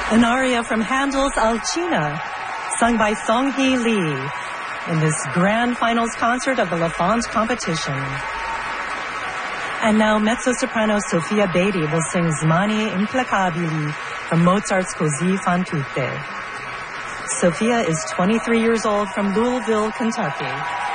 An aria from Handel's Alcina, sung by Song-hee Lee in this grand finals concert of the La Fonte competition. And now mezzo-soprano Sofia Beatty will sing Zmani Implacabili from Mozart's Così fan tutte. Sophia is 23 years old from Louisville, Kentucky.